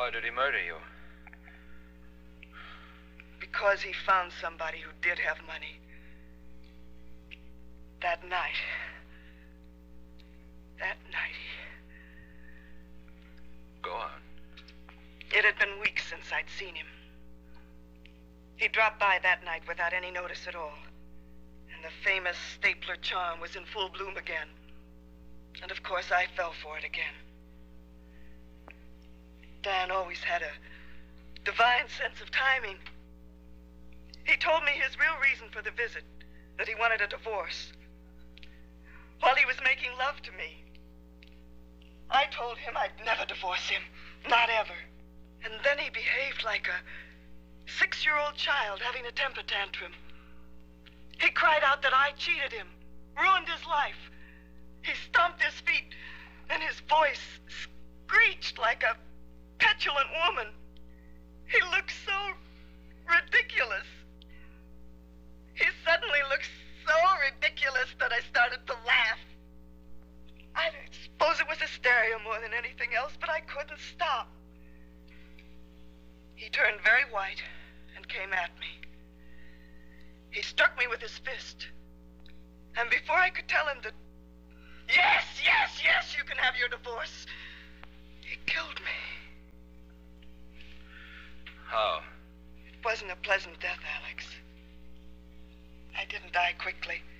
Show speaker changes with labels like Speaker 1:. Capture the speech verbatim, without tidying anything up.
Speaker 1: Why did he murder you?
Speaker 2: Because he found somebody who did have money. That night. That night.
Speaker 1: Go on.
Speaker 2: It had been weeks since I'd seen him. He dropped by that night without any notice at all. And the famous stapler charm was in full bloom again. And of course I fell for it again. Dan always had a divine sense of timing. He told me his real reason for the visit, that he wanted a divorce. While he was making love to me, I told him I'd never divorce him, not ever. And then he behaved like a six-year-old child having a temper tantrum. He cried out that I cheated him, ruined his life. He stomped his feet, and his voice screeched like a petulant woman. He looked so ridiculous. He suddenly looked so ridiculous that I started to laugh. I suppose it was hysteria more than anything else, but I couldn't stop. He turned very white and came at me. He struck me with his fist. And before I could tell him that, yes, yes, yes, you can have your divorce, he killed me.
Speaker 1: How?
Speaker 2: It wasn't a pleasant death, Alex. I didn't die quickly.